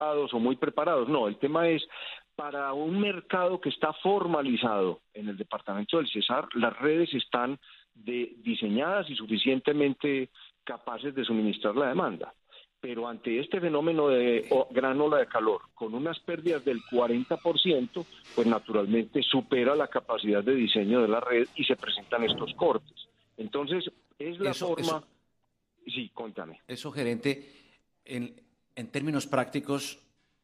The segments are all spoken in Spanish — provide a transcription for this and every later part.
o muy preparados. No, el tema es para un mercado que está formalizado en el departamento del Cesar, las redes están diseñadas y suficientemente capaces de suministrar la demanda. Pero ante este fenómeno de gran ola de calor, con unas pérdidas del 40%, pues naturalmente supera la capacidad de diseño de la red y se presentan estos cortes. Entonces, es la forma... Sí, cuéntame. Eso, gerente, en términos prácticos,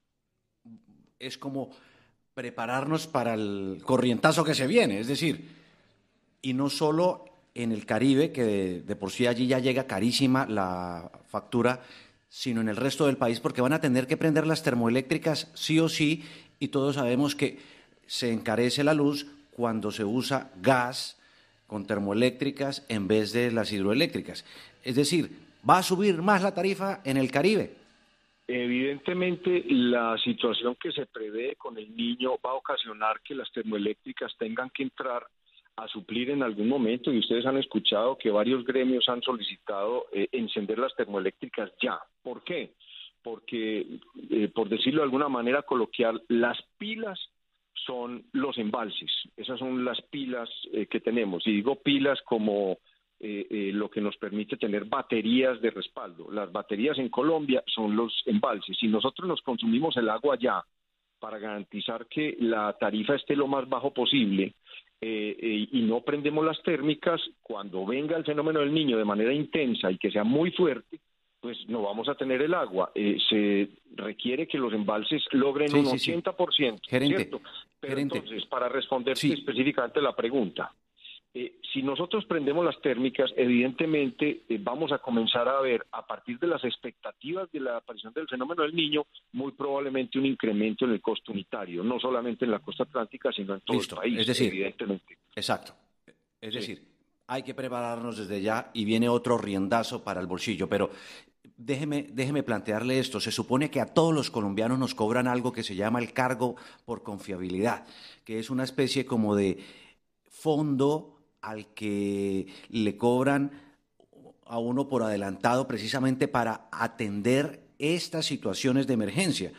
es como prepararnos para el corrientazo que se viene, es decir, y no solo en el Caribe, que de por sí allí ya llega carísima la factura, sino en el resto del país, porque van a tener que prender las termoeléctricas sí o sí, y todos sabemos que se encarece la luz cuando se usa gas con termoeléctricas en vez de las hidroeléctricas. Es decir, ¿va a subir más la tarifa en el Caribe? Evidentemente, la situación que se prevé con el Niño va a ocasionar que las termoeléctricas tengan que entrar a suplir en algún momento, y ustedes han escuchado que varios gremios han solicitado encender las termoeléctricas ya. ¿Por qué? Porque, por decirlo de alguna manera coloquial, las pilas son los embalses. Esas son las pilas que tenemos. Y digo pilas como lo que nos permite tener baterías de respaldo. Las baterías en Colombia son los embalses. Si nosotros nos consumimos el agua ya para garantizar que la tarifa esté lo más bajo posible, y no prendemos las térmicas, cuando venga el fenómeno del Niño de manera intensa y que sea muy fuerte, pues no vamos a tener el agua. Se requiere que los embalses logren un 80%, gerente, ¿cierto? Pero gerente, entonces, para responderte específicamente la pregunta, si nosotros prendemos las térmicas, evidentemente vamos a comenzar a ver, a partir de las expectativas de la aparición del fenómeno del Niño, muy probablemente un incremento en el costo unitario, no solamente en la costa atlántica, sino en todo el país, es decir, evidentemente. Exacto. Es decir, hay que prepararnos desde ya y viene otro riendazo para el bolsillo, pero déjeme plantearle esto. Se supone que a todos los colombianos nos cobran algo que se llama el cargo por confiabilidad, que es una especie como de fondo al que le cobran a uno por adelantado precisamente para atender estas situaciones de emergencia.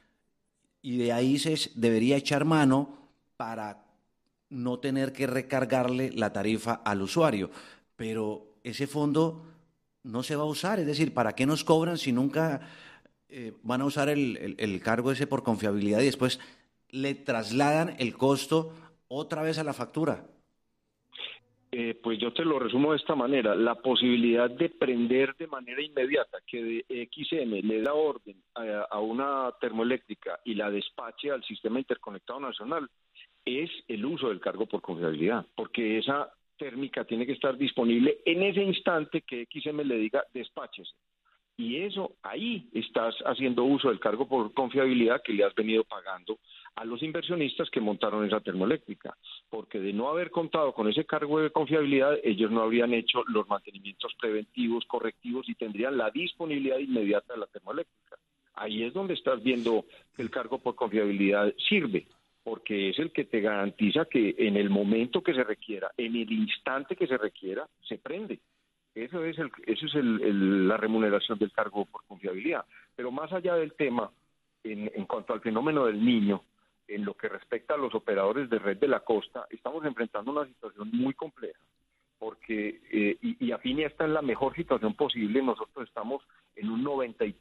Y de ahí se debería echar mano para no tener que recargarle la tarifa al usuario. Pero ese fondo no se va a usar, es decir, ¿para qué nos cobran si nunca van a usar el cargo ese por confiabilidad y después le trasladan el costo otra vez a la factura? Pues yo te lo resumo de esta manera: la posibilidad de prender de manera inmediata, que de XM le da orden a una termoeléctrica y la despache al sistema interconectado nacional, es el uso del cargo por confiabilidad, porque esa térmica tiene que estar disponible en ese instante que XM le diga despáchese. Y eso, ahí estás haciendo uso del cargo por confiabilidad que le has venido pagando a los inversionistas que montaron esa termoeléctrica, porque de no haber contado con ese cargo de confiabilidad, ellos no habrían hecho los mantenimientos preventivos, correctivos, y tendrían la disponibilidad inmediata de la termoeléctrica. Ahí es donde estás viendo que el cargo por confiabilidad sirve, porque es el que te garantiza que en el momento que se requiera, en el instante que se requiera, se prende. Eso es la remuneración del cargo por confiabilidad. Pero más allá del tema, en cuanto al fenómeno del Niño, en lo que respecta a los operadores de red de la costa, estamos enfrentando una situación muy compleja, porque y Afinia está en la mejor situación posible. Nosotros estamos en un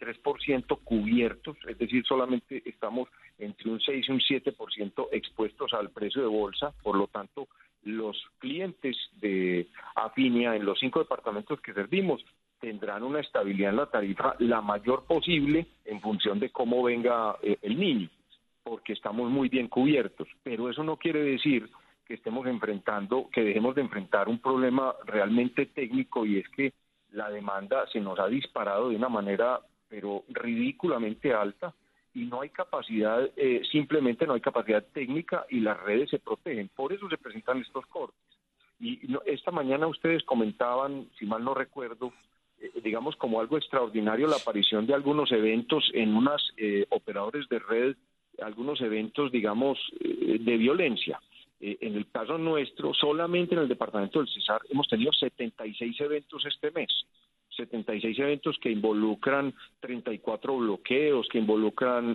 93% cubiertos, es decir, solamente estamos entre un 6 y un 7% expuestos al precio de bolsa. Por lo tanto, los clientes de Afinia en los 5 departamentos que servimos tendrán una estabilidad en la tarifa la mayor posible en función de cómo venga el Niño, porque estamos muy bien cubiertos. Pero eso no quiere decir que dejemos de enfrentar un problema realmente técnico, y es que la demanda se nos ha disparado de una manera pero ridículamente alta, y no hay capacidad, simplemente no hay capacidad técnica, y las redes se protegen. Por eso se presentan estos cortes. Y esta mañana ustedes comentaban, si mal no recuerdo, digamos como algo extraordinario, la aparición de algunos eventos en unos operadores de red, algunos eventos, digamos, de violencia. En el caso nuestro, solamente en el departamento del Cesar hemos tenido 76 eventos este mes. 76 eventos que involucran 34 bloqueos, que involucran